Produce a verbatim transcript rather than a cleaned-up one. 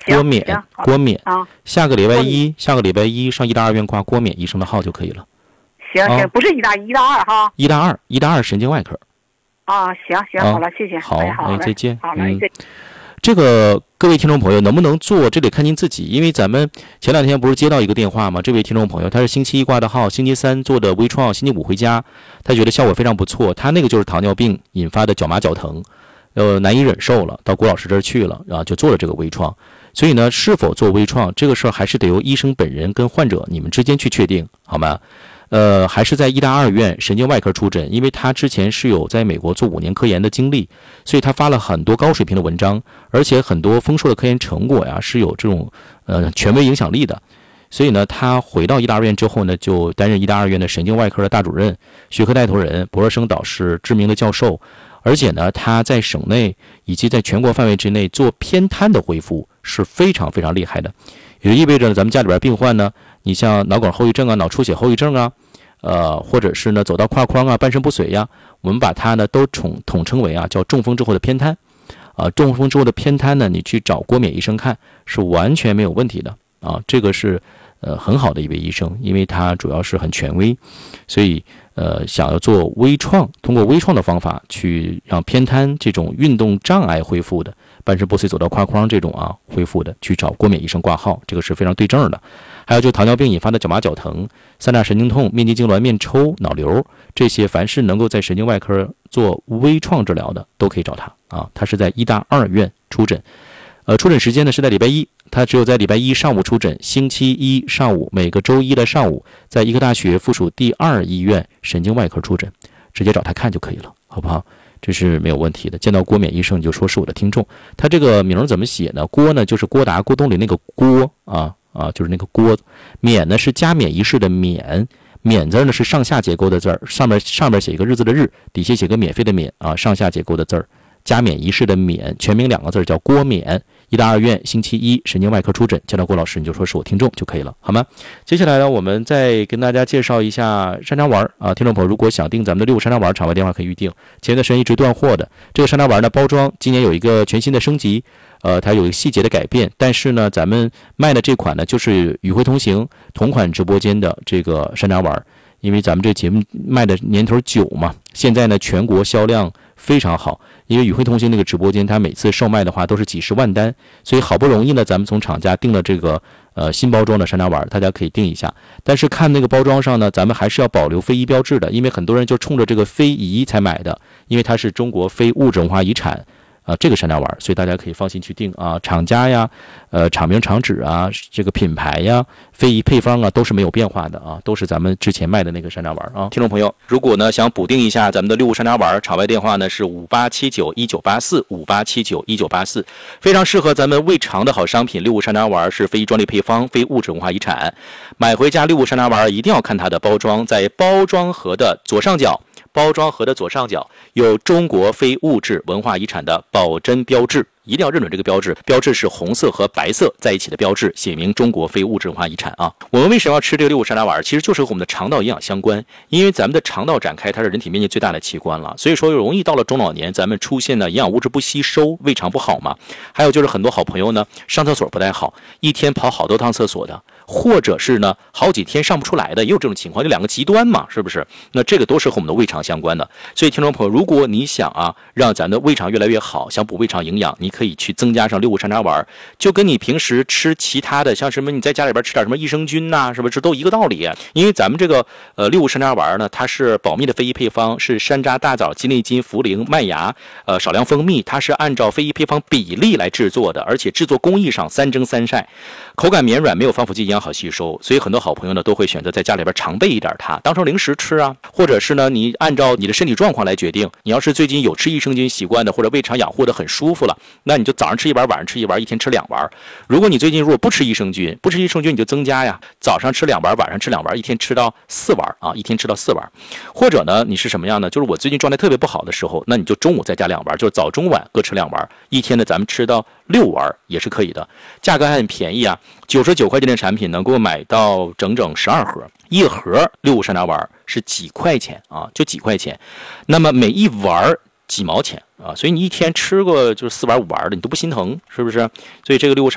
郭冕，郭冕啊， 下个礼拜一，下个礼拜一上医大二院挂郭冕医生的号就可以了。 行行，啊、不是医大一大二哈。 医大二，医大二神经外科。 啊，行行，好了，谢谢。 好， 哎，好哎，再见。 好嘞，再见。 这个各位听众朋友能不能做，这得看您自己。因为咱们前两天不是接到一个电话吗？这位听众朋友他是星期一挂的号，星期三做的微创，星期五回家，他觉得效果非常不错。他那个就是糖尿病引发的脚麻脚疼，呃，难以忍受了，到郭老师这儿去了，然后就做了这个微创。所以呢，是否做微创这个事儿还是得由医生本人跟患者你们之间去确定，好吗？呃，还是在医大二院神经外科出诊，因为他之前是有在美国做五年科研的经历，所以他发了很多高水平的文章，而且很多丰硕的科研成果呀是有这种呃权威影响力的。所以呢，他回到医大二院之后呢，就担任医大二院的神经外科的大主任、学科带头人、博士生导师、知名的教授，而且呢，他在省内以及在全国范围之内做偏瘫的恢复是非常非常厉害的。也就意味着咱们家里边病患呢，你像脑梗后遗症啊、脑出血后遗症啊，呃，或者是呢走到胯框啊、半身不遂呀、啊，我们把它呢都统统称为啊叫中风之后的偏瘫，啊，中风之后的偏瘫呢，你去找郭冕医生看是完全没有问题的啊，这个是呃很好的一位医生，因为他主要是很权威，所以呃想要做微创，通过微创的方法去让偏瘫这种运动障碍恢复的。半身不遂走到胯框这种啊恢复的，去找郭冕医生挂号，这个是非常对症的。还有就是糖尿病引发的脚麻脚疼、三大神经痛、面筋痉挛、面抽、脑瘤，这些凡是能够在神经外科做微创治疗的，都可以找他啊。他是在医大二院出诊，呃，出诊时间呢是在礼拜一，他只有在礼拜一上午出诊，星期一上午，每个周一的上午，在医科大学附属第二医院神经外科出诊，直接找他看就可以了，好不好？这是没有问题的。见到郭冕医生，你就说是我的听众。他这个名怎么写呢？郭呢就是郭达、郭冬临那个郭啊啊，就是那个郭。冕呢是加冕仪式的冕，冕字呢是上下结构的字儿，上面上面写一个日字的日，底下写个免费的免啊，上下结构的字儿。加冕仪式的冕，全名两个字叫郭冕。医大二院星期一神经外科出诊，见到郭老师你就说是我听众就可以了，好吗？接下来呢，我们再跟大家介绍一下山楂丸啊，听众朋友如果想订咱们的六个山楂丸，场外电话可以预定。前段时间一直断货的这个山楂丸的包装，今年有一个全新的升级，呃，它有一个细节的改变，但是呢，咱们卖的这款呢，就是与会同行同款直播间的这个山楂丸，因为咱们这节目卖的年头久嘛，现在呢全国销量非常好。因为与会同行那个直播间，它每次售卖的话都是几十万单，所以好不容易呢，咱们从厂家订了这个呃新包装的山楂丸，大家可以订一下。但是看那个包装上呢，咱们还是要保留非遗标志的，因为很多人就冲着这个非遗才买的，因为它是中国非物质文化遗产。啊，这个山楂丸，所以大家可以放心去订啊。厂家呀，呃，厂名厂址啊，这个品牌呀，非遗配方啊，都是没有变化的啊，都是咱们之前卖的那个山楂丸啊。听众朋友，如果呢想补订一下咱们的六物山楂丸，场外电话呢是五八七九一九八四五八七九一九八四，非常适合咱们胃肠的好商品。六物山楂丸是非遗专利配方，非物质文化遗产。买回家六物山楂丸一定要看它的包装，在包装盒的左上角。包装盒的左上角有中国非物质文化遗产的保真标志，一定要认准这个标志，标志是红色和白色在一起的标志，写明中国非物质文化遗产啊。我们为什么要吃这个六物山楂丸？其实就是和我们的肠道营养相关，因为咱们的肠道展开它是人体面积最大的器官了，所以说容易到了中老年咱们出现的营养物质不吸收，胃肠不好嘛。还有就是很多好朋友呢上厕所不太好，一天跑好多趟厕所的，或者是呢好几天上不出来的，也有这种情况，这两个极端嘛，是不是？那这个都是和我们的胃肠相关的。所以听众朋友，如果你想啊让咱的胃肠越来越好，想补胃肠营养，你可以去增加上六物山楂丸，就跟你平时吃其他的像什么你在家里边吃点什么益生菌呐、啊，是不是都一个道理？因为咱们这个呃六物山楂丸呢，它是保密的非遗配方，是山楂、大枣、鸡内金、茯苓、麦芽，呃少量蜂蜜，它是按照非遗配方比例来制作的，而且制作工艺上三蒸三晒，口感绵软，没有防腐剂，营养好吸收。所以很多好朋友呢都会选择在家里边常备一点它，当成零食吃啊，或者是呢你按照你的身体状况来决定。你要是最近有吃益生菌习惯的，或者胃肠养护的很舒服了，那你就早上吃一丸，晚上吃一丸，一天吃两丸。如果你最近如果不吃益生菌，不吃益生菌你就增加呀，早上吃两丸，晚上吃两丸，一天吃到四丸啊，一天吃到四丸。或者呢，你是什么样呢？就是我最近状态特别不好的时候，那你就中午再加两丸，就是早中晚各吃两丸，一天呢咱们吃到六丸也是可以的，价格还很便宜啊，九十九块钱的产品能够买到整整十二盒，一盒六物山楂丸是几块钱啊，就几块钱，那么每一丸几毛钱啊，所以你一天吃过就是四丸五丸的，你都不心疼，是不是？所以这个六物山